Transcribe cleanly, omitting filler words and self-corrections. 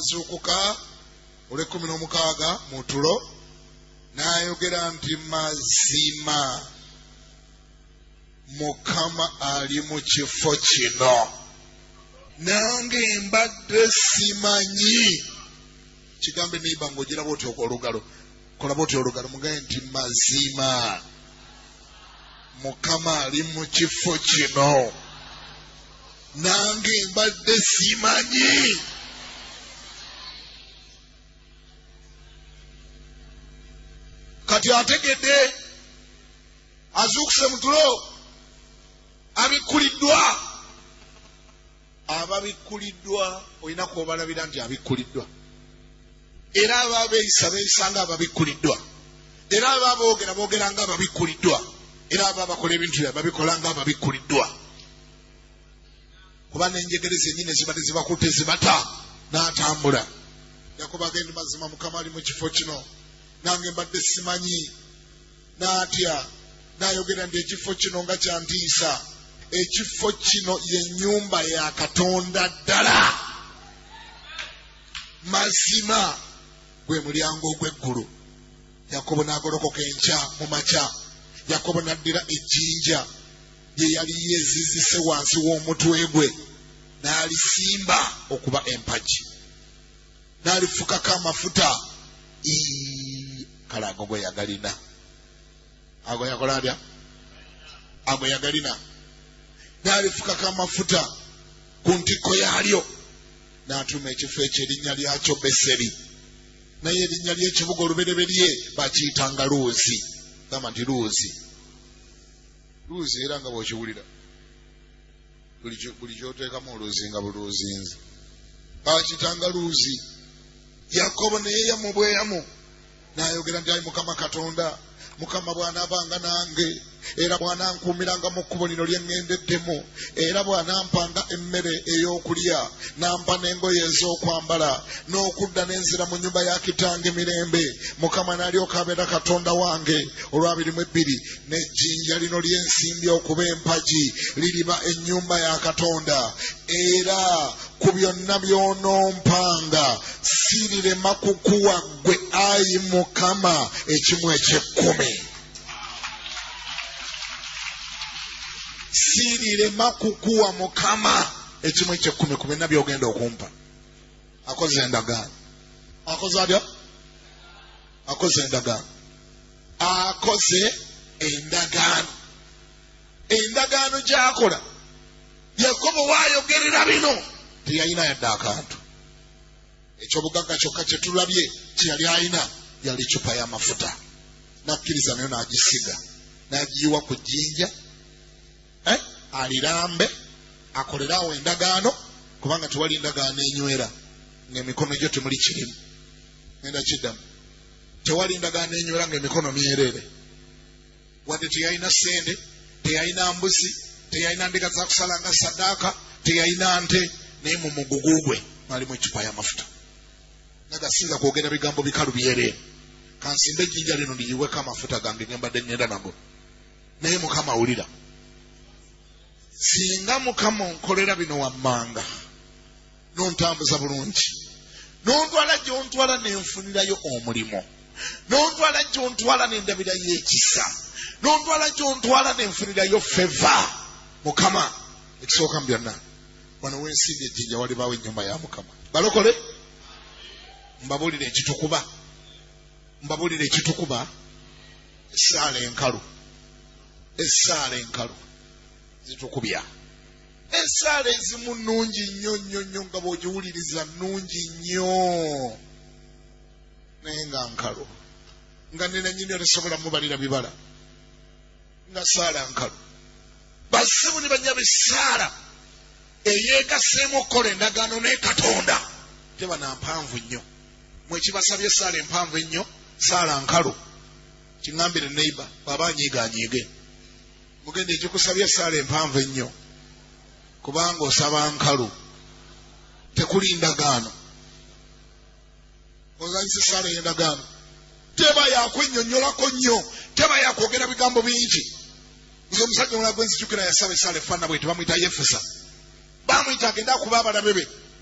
n'asuukuka olw'ekkumi n'omukaaga mu tulo n'ayogera nti mazima Mukama ali mu kifo kino nange mbadde simanyi. Kigambe neiba ng'ogira bw'oti olugalo, kola bw'oti olugalo mugaye nti mazima Mukama ali mu kifo kino nange mbadde simanyi. Kati ategedde azuukuse mu tulo abikkuliddwa. Ababikkuliddwa olina kw'obalabira nti abikkuliddwa, era ababeeyisa beeyisa nga ababikkuliddwa, era ababoogera boogera nga ababikkuliddwa, era ababakola ebintu bya babikola nga ababikkuliddwa. Kuba n'enjegere zennyini ezibadde zibakutte zibata n'atambula. Yakobo agenda mazima Mukama ali mu kifo kino nange mbadde simanyi. N'atya n'ayogera nti ekifo kino nga kyantiisa. Ekifo kino ye nnyumba ya Katonda ddala. Mazima gwe mulyango ogw'eggulu. Yakobo n'agolokoka enkya mu makya. Yakobo n'addira ejjinja lye yali yeezizise wansi w'omutwe gwe n'alisimba okuba empagi, n'alifukako amafuta. Kale ago gwe yagalina, ago yakola atya? Ago yagalina. N'alifukako amafuta ku ntikko yaalyo, n'atuuma ekifo ekyo erinnya lyakyo Beseri, naye erinnya ly'ekibuga olubereberye bakiyitanga Luuzi. Gamba nti Luuzi. Luuzi era nga bw'okiwulira buli kyoteekamu oluuzi nga buluuzinzi, bakiyitanga Luuzi. Yakobo ne yeeyamu bweyamu n'ayogera nti ayi Mukama Katonda, Mukama bw'anaabanga nange, era bw'anankuumiranga mu kkubo lino lye ŋŋendeddemu, era bw'anampanga emmere ey'okulya, nampa n'engoye ez'okwambala, n'okudda n'enzira mu nnyumba ya kitange mirembe, Mukama n'alyoka abeera Katonda wange. Olwabirimu ebbiri, n'ejjinja lino lye nsimbye okuba empagi liriba ennyumba ya Katonda, era ku byonna by'onompanga sirirema kukuwa ggwe ayi Mukama ekimu eky'ekkumi. Sirirema kukuwa Mukama ekimu eky'ekkumi ku byonna by'ogenda okumpa. Akoze endagaano. Akoze atya? Akoze endagaano. Akoze endagaano. Endagaano gy'akola, Yakobo waayogerera bino teyalina yadde akantu. Ekyobugagga kyokka kye tulabye kye yali alina yali cupa y'amafuta. N'akkiriza nayo n'agisiga n'agiyiwa ku jjinja, alirambe akolere awo endagaano, kubanga tewali endagaano enywera ng'emikono gyo temuli kirimu. Ngenda kiddamu, tewali endagaano enywera ng'emikono myereere. Wadde teyalina ssente, teyalina mbuzi, teyalina ndiga za kusalanga saddaaka, teyalina nte, naye mu mugugu gwe mwalimu eccupa y'amafuta. Nagasinza kwogera bigambo bikalu byereere. Kansimbe ejjinja lino liyiweko amafuta gange ngembadde ngenda nago. Naye Mukama awulira. Singa Mukama onkolera bino wammanga, n'ontambuza bulungi, n'ontwala gy'ontwala n'enfunirayo omulimu, n'ontwala gy'ontwala n'endabirayo ekisa, n'ontwala gy'ontwala n'enfunirayo feva, Mukama ekisooka mu byonna, wano w'ensimbi ejjinja walibaawo ennyumba ya Mukama. Balokole, mbabuulire ekitukuba, mbabuulire ekitukuba, essaala enkalu, essaala enkalu zitukubya. Essaala ezimu nnungi nnyo nnyo nnyo nga bw'ogiwuliriza nnungi nnyo, naye nga nkalu, nga nina nnyini tesobola mubalira bibala, nga ssaala nkalu. Bassibu ne banyaba essaala eyeegaseemu okukola endagaano ne Katonda teba na mpanvu nnyo. Mwekibasabye essaala empanvu ennyo, ssaala nkalu. Kiŋŋambire neiba bw'aba anyiigaanyiige, mugende egikusabye essaala empanvu ennyo, kubanga osaba nkalu, tekuli ndagaano. Ozanyisa essaala y'endagaano teba yakwennyonnyolako nnyo, teba yakwogera bigambo bingi. Nze omusajja omulala gwe nzijukira yasaba essaala efaanana bwe tebamuyita Yefusa, bamuyita agende akuba abalabe be,